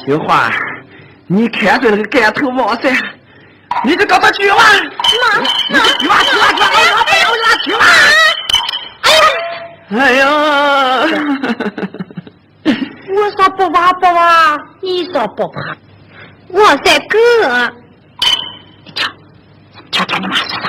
菊花，你看着那个盖头毛噻，你就搞到菊花，菊花，菊花，哎呀！ 我说不怕不怕，你说不怕，我在哥。 你瞧你妈说，